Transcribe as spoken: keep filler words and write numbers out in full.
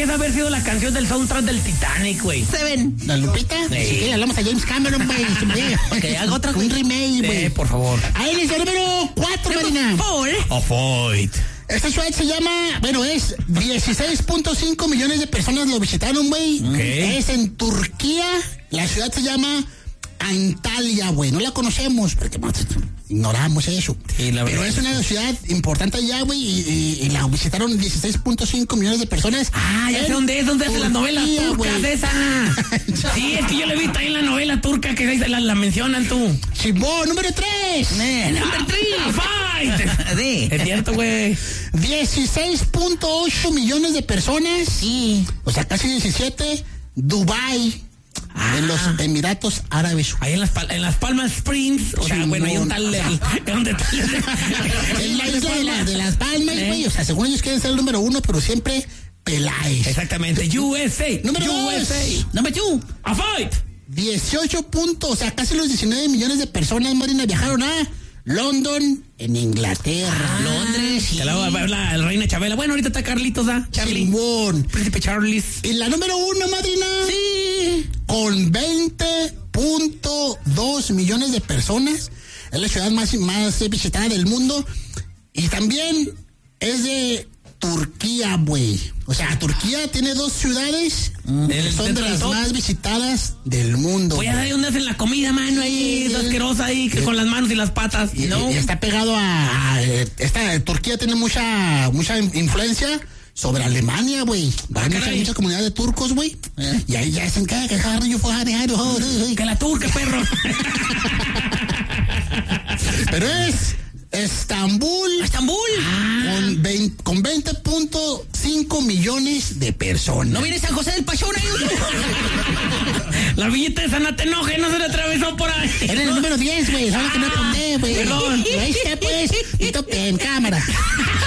que es haber sido la canción del soundtrack del Titanic, güey. Seven. ¿La Lupita? Sí. Si quiere, hablamos a James Cameron, güey. Que haga otra, un remake, güey. Eh, por favor. Ahí es el número cuatro, Marina. Avoid. Esta ciudad se llama, bueno, es dieciséis punto cinco millones de personas lo visitaron, güey. Okay. Es en Turquía. La ciudad se llama Antalya, güey. No la conocemos porque bueno, ignoramos eso. Sí, la Pero es una ciudad importante allá, güey, y, y, y la visitaron dieciséis punto cinco millones de personas. Ah, ya sé dónde es, dónde hacen las novelas turcas de esa. Sí, es que yo le vi ahí en la novela turca que la, la mencionan tú. Simón, número tres. Número tres. Fight. Sí. Es cierto, güey. dieciséis punto ocho millones de personas. Sí. O sea, casi diecisiete. Dubái. Ah. En los Emiratos Árabes. Ahí en las, en las Palmas Springs. O sea, sí, bueno, hay un tal. ¿Dónde está? En la isla de, la, de las Palmas, güey. ¿Eh? O sea, según ellos quieren ser el número uno, pero siempre Peláez. Exactamente. U S A. Número U S A. dos. Número dos. A fight. dieciocho puntos, o sea, casi los diecinueve millones de personas, Marina, viajaron a London, en Inglaterra. Ah, Londres, sí. Que la, la, la reina Chabela. Bueno, ahorita está Carlitos, ¿ah? Charlie. Simón. Príncipe Charles. Y la número uno, Madrina. Sí. Con veinte punto dos millones de personas. Es la ciudad más, más visitada del mundo. Y también es de Turquía, güey. O sea, Turquía tiene dos ciudades mm. que son de las top. más visitadas del mundo. Voy a dar dónde hacen la comida, mano, ahí, sí, asquerosa ahí, que con las manos y las patas. Y, ¿no? y está pegado a, a esta Turquía tiene mucha mucha influencia sobre Alemania, güey. Hay mucha, mucha comunidad de turcos, güey. ¿Eh? Y ahí ya dicen que que la turca, perro. Pero es Estambul. Estambul. Ah. Con, veinte, con veinte punto cinco millones de personas. ¿No viene San José del Pachón ahí? La villita de San Atenoje no se le atravesó por ahí. Era el número diez, güey. ¿Sabes ah, que no apunté, güey? Perdón. Ahí está, pues. Y tope en cámara.